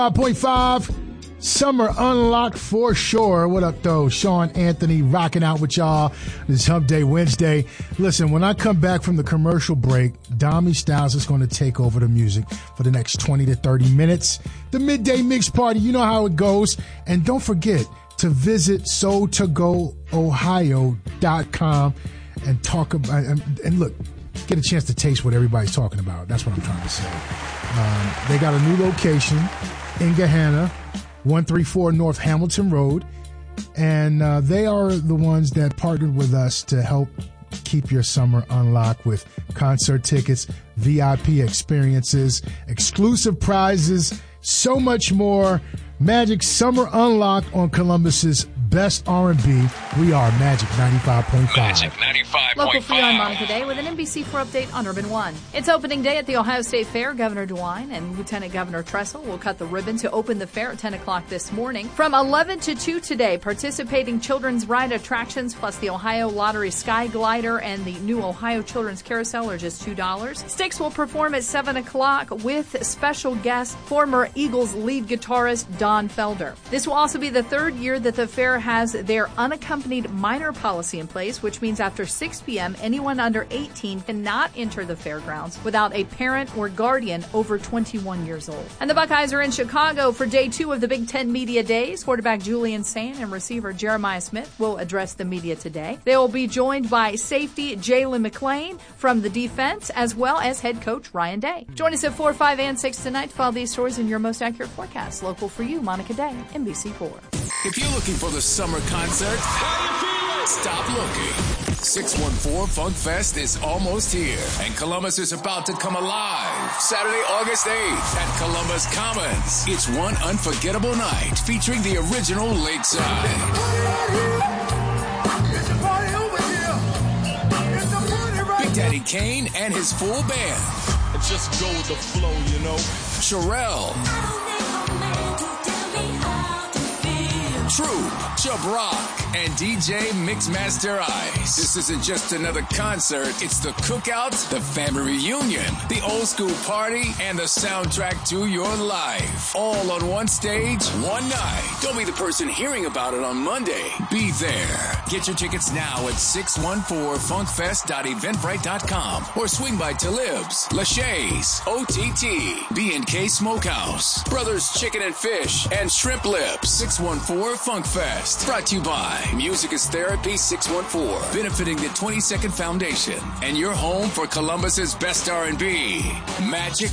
5.5 Summer Unlocked for sure. What up, though? Sean Anthony rocking out with y'all this Hump Day Wednesday. Listen, when I come back from the commercial break, Dami Styles is going to take over the music for the next 20 to 30 minutes. The Midday Mix Party, you know how it goes. And don't forget to visit SoulToGoOhio.com and talk about, and look, get a chance to taste what everybody's talking about. That's what I'm trying to say. They got a new location in Gahanna, 134 North Hamilton Road, and they are the ones that partnered with us to help keep your summer unlocked with concert tickets, VIP experiences, exclusive prizes, so much more. Magic Summer Unlocked on Columbus's best R&B. We are Magic 95.5. Magic 95.5. Local for you on Monica Day with an NBC4 update on Urban One. It's opening day at the Ohio State Fair. Governor DeWine and Lieutenant Governor Tressel will cut the ribbon to open the fair at 10 o'clock this morning. From 11 to 2 today, participating children's ride attractions plus the Ohio Lottery Sky Glider and the new Ohio Children's Carousel are just $2. Styx will perform at 7 o'clock with special guest, former Eagles lead guitarist Don Felder. This will also be the third year that the fair has their unaccompanied minor policy in place, which means after 6 p.m., anyone under 18 cannot enter the fairgrounds without a parent or guardian over 21 years old. And the Buckeyes are in Chicago for day 2 of the Big Ten Media Days. Quarterback Julian Sain and receiver Jeremiah Smith will address the media today. They will be joined by safety Jalen McClain from the defense, as well as head coach Ryan Day. Join us at 4, 5, and 6 tonight to follow these stories in your most accurate forecast. Local for you, Monica Day, NBC4. If you're looking for the summer concert, stop looking. 614 Funk Fest is almost here, and Columbus is about to come alive. Saturday, August 8th at Columbus Commons. It's one unforgettable night featuring the original Lakeside. Big Daddy Kane and his full band. Just go with the flow, you know. Sherelle. True, Chubb Rock, and DJ Mixmaster Ice. This isn't just another concert. It's the cookout, the family reunion, the old school party, and the soundtrack to your life. All on one stage, one night. Don't be the person hearing about it on Monday. Be there. Get your tickets now at 614funkfest.eventbrite.com or swing by Talib's, Lachey's, OTT, B&K Smokehouse, Brothers Chicken and Fish, and Shrimp Lips. 614 Funk Fest, brought to you by Music is Therapy 614, benefiting the 22nd Foundation, and your home for Columbus's best R&B, Magic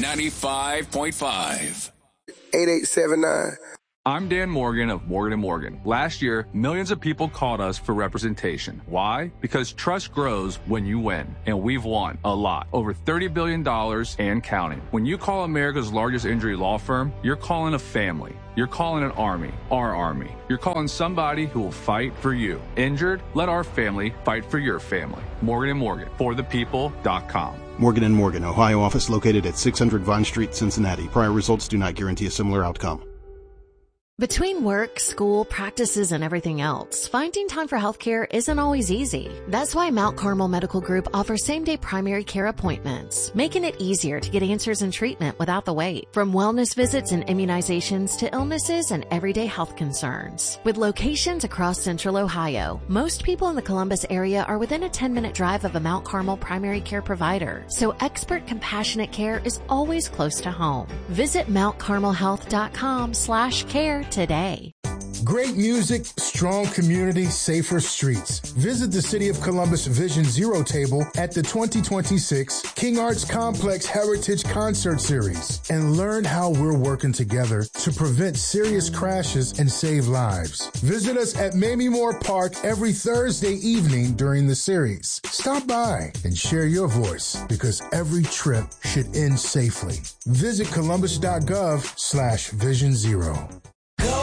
95.5. 8879. I'm Dan Morgan of Morgan & Morgan. Last year, millions of people called us for representation. Why? Because trust grows when you win, and we've won a lot. Over $30 billion and counting. When you call America's largest injury law firm, you're calling a family. You're calling an army, our army. You're calling somebody who will fight for you. Injured? Let our family fight for your family. Morgan & Morgan, forthepeople.com. Morgan & Morgan, Ohio office located at 600 Vine Street, Cincinnati. Prior results do not guarantee a similar outcome. Between work, school, practices, and everything else, finding time for healthcare isn't always easy. That's why Mount Carmel Medical Group offers same-day primary care appointments, making it easier to get answers and treatment without the wait. From wellness visits and immunizations to illnesses and everyday health concerns. With locations across Central Ohio, most people in the Columbus area are within a 10-minute drive of a Mount Carmel primary care provider, so expert compassionate care is always close to home. Visit mountcarmelhealth.com/care today. Great music, strong community, safer streets. Visit the City of Columbus Vision Zero table at the 2026 King Arts Complex Heritage Concert Series and learn how we're working together to prevent serious crashes and save lives. Visit us at Mamie Moore Park every Thursday evening during the series. Stop by and share your voice because every trip should end safely. Visit columbus.gov/Vision Zero.